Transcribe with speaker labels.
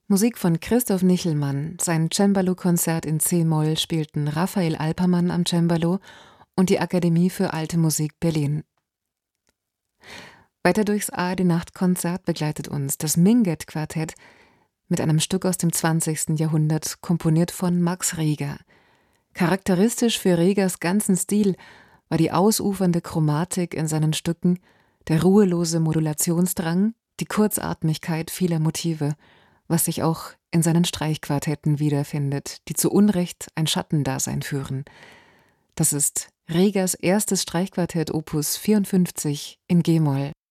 Speaker 1: Musik von Christoph Nichelmann. Sein Cembalo-Konzert in c-Moll spielten Raphael Alpermann am Cembalo und die Akademie für Alte Musik Berlin. Weiter durchs ARD-Nachtkonzert begleitet uns das Minget-Quartett mit einem Stück aus dem 20. Jahrhundert, komponiert von Max Reger. Charakteristisch für Regers ganzen Stil war die ausufernde Chromatik in seinen Stücken, der ruhelose Modulationsdrang, die Kurzatmigkeit vieler Motive, was sich auch in seinen Streichquartetten wiederfindet, die zu Unrecht ein Schattendasein führen. Das ist Regers erstes Streichquartett Opus 54 in g-Moll.